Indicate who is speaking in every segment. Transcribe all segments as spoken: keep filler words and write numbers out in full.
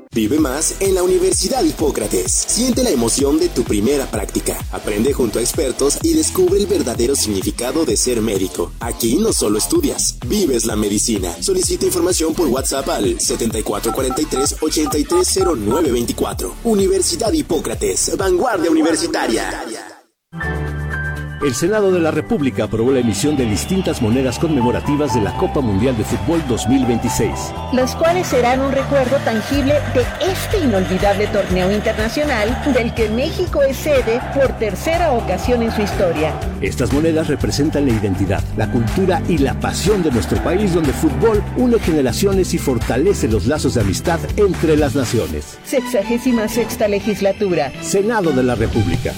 Speaker 1: Vive más en la Universidad Hipócrates. Siente la emoción de tu primera práctica. Aprende junto a expertos y descubre el verdadero significado de ser médico. Aquí no solo estudias, vives la medicina. Solicita información por WhatsApp al setenta y cuatro cuarenta y tres ochenta y tres cero nueve veinticuatro. Universidad Hipócrates, vanguardia universitaria.
Speaker 2: El Senado de la República aprobó la emisión de distintas monedas conmemorativas de la Copa Mundial de Fútbol dos mil veintiséis.
Speaker 3: Las cuales serán un recuerdo tangible de este inolvidable torneo internacional del que México es sede por tercera ocasión en su historia.
Speaker 2: Estas monedas representan la identidad, la cultura y la pasión de nuestro país, donde el fútbol une generaciones y fortalece los lazos de amistad entre las naciones.
Speaker 3: Sexagésima sexta legislatura.
Speaker 2: Senado de la República.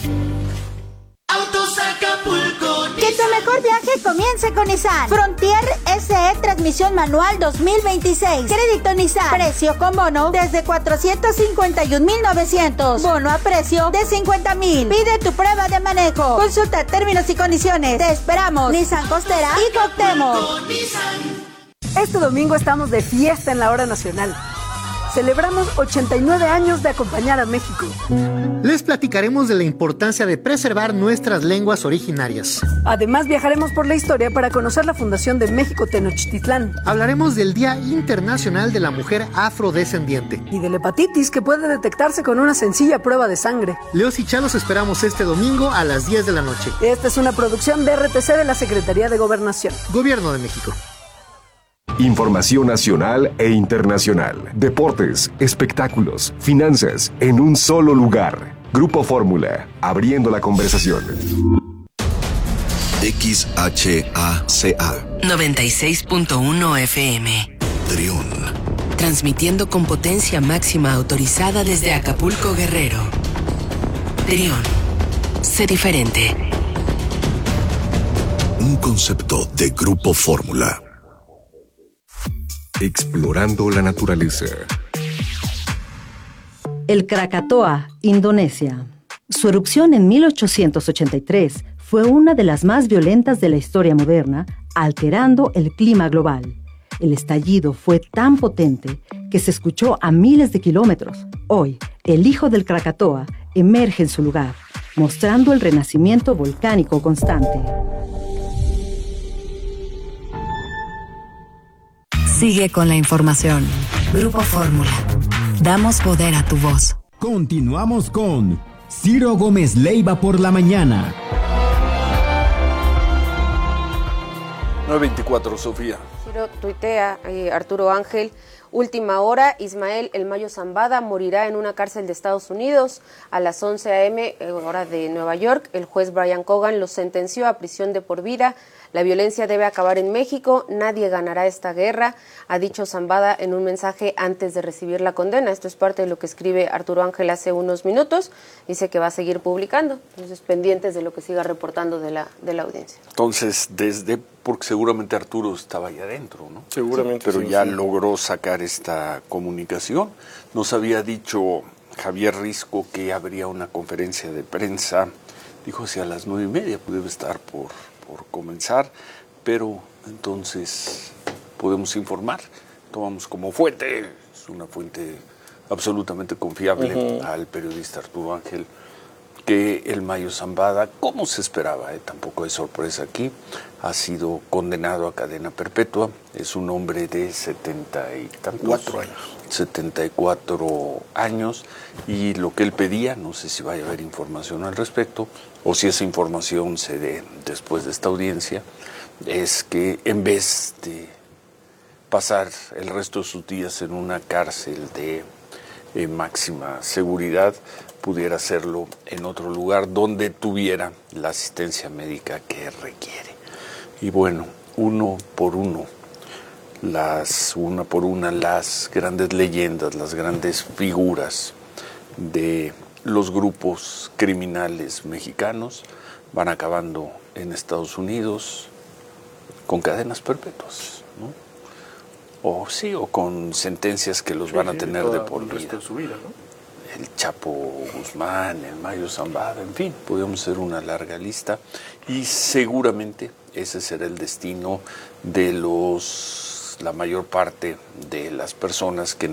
Speaker 4: Que tu mejor viaje comience con Nissan. Frontier S E Transmisión Manual dos mil veintiséis. Crédito Nissan. Precio con bono desde cuatrocientos cincuenta y un mil novecientos. Bono a precio de cincuenta mil. Pide tu prueba de manejo. Consulta términos y condiciones. Te esperamos. Nissan Costera y Cuauhtémoc.
Speaker 5: Este domingo estamos de fiesta en la Hora Nacional. Celebramos ochenta y nueve años de acompañar a México.
Speaker 6: Les platicaremos de la importancia de preservar nuestras lenguas originarias.
Speaker 5: Además, viajaremos por la historia para conocer la fundación de México Tenochtitlán.
Speaker 6: Hablaremos del Día Internacional de la Mujer Afrodescendiente.
Speaker 5: Y de la hepatitis, que puede detectarse con una sencilla prueba de sangre.
Speaker 6: Leos y Chalos esperamos este domingo a las diez de la noche.
Speaker 5: Esta es una producción de R T C de la Secretaría de Gobernación.
Speaker 6: Gobierno de México.
Speaker 7: Información nacional e internacional, deportes, espectáculos, finanzas, en un solo lugar. Grupo Fórmula, abriendo la conversación.
Speaker 8: X H A C A
Speaker 9: noventa y seis punto uno F M.
Speaker 8: Trión.
Speaker 9: Transmitiendo con potencia máxima autorizada desde Acapulco, Guerrero. Trión. Sé diferente.
Speaker 8: Un concepto de Grupo Fórmula.
Speaker 7: Explorando la naturaleza.
Speaker 10: El Krakatoa, Indonesia. Su erupción en mil ochocientos ochenta y tres fue una de las más violentas de la historia moderna, alterando el clima global. El estallido fue tan potente que se escuchó a miles de kilómetros. Hoy, el hijo del Krakatoa emerge en su lugar, mostrando el renacimiento volcánico constante.
Speaker 11: Sigue con la información. Grupo Fórmula. Damos poder a tu voz.
Speaker 12: Continuamos con Ciro Gómez Leiva por la mañana.
Speaker 13: nueve veinticuatro, Sofía.
Speaker 14: Ciro tuitea, eh, Arturo Ángel, última hora, Ismael El Mayo Zambada morirá en una cárcel de Estados Unidos. A las once a eme, eh, hora de Nueva York, el juez Brian Cogan lo sentenció a prisión de por vida. La violencia debe acabar en México, nadie ganará esta guerra, ha dicho Zambada en un mensaje antes de recibir la condena. Esto es parte de lo que escribe Arturo Ángel hace unos minutos. Dice que va a seguir publicando, entonces pendientes de lo que siga reportando de la, de la audiencia.
Speaker 13: Entonces, desde, porque seguramente Arturo estaba ahí adentro, ¿no?
Speaker 15: Seguramente.
Speaker 13: Pero
Speaker 15: sí,
Speaker 13: ya
Speaker 15: sí.
Speaker 13: logró sacar esta comunicación. Nos había dicho Javier Risco que habría una conferencia de prensa, dijo si a las nueve y media debe estar por... por comenzar, pero entonces podemos informar, tomamos como fuente, es una fuente absolutamente confiable, uh-huh. al periodista Arturo Ángel, que el Mayo Zambada, como se esperaba, eh, tampoco hay sorpresa aquí, ha sido condenado a cadena perpetua, es un hombre de setenta y cuatro años. setenta y cuatro años, y lo que él pedía, no sé si vaya a haber información al respecto, o si esa información se dé después de esta audiencia, es que en vez de pasar el resto de sus días en una cárcel de eh, máxima seguridad, pudiera hacerlo en otro lugar donde tuviera la asistencia médica que requiere. Y bueno, uno por uno, las una por una las grandes leyendas, las grandes figuras de los grupos criminales mexicanos van acabando en Estados Unidos con cadenas perpetuas, ¿no? O sí, o con sentencias que los sí, van a tener de por vida.
Speaker 15: De su vida, ¿no?
Speaker 13: El Chapo Guzmán, el Mayo Zambada, en fin, podemos hacer una larga lista y seguramente ese será el destino de los la mayor parte de las personas que